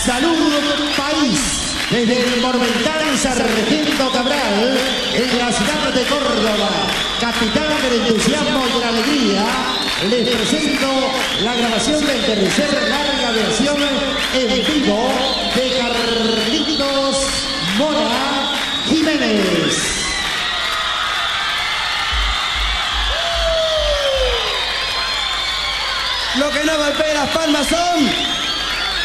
Salud País, desde el Monumental Sargento Cabral, en la ciudad de Córdoba, capital del entusiasmo y de la alegría, les presento la grabación del tercer larga versión en vivo de Carlitos Mora Jiménez. Lo que no golpea las palmas son